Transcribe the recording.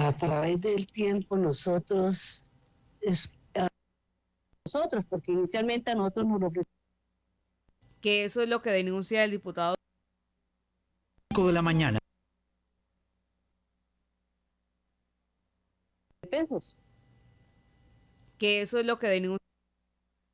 a través del tiempo nosotros, porque inicialmente a nosotros nos lo ofrecieron Que eso es lo que denuncia el diputado de la mañana. pesos. que eso es lo que denuncia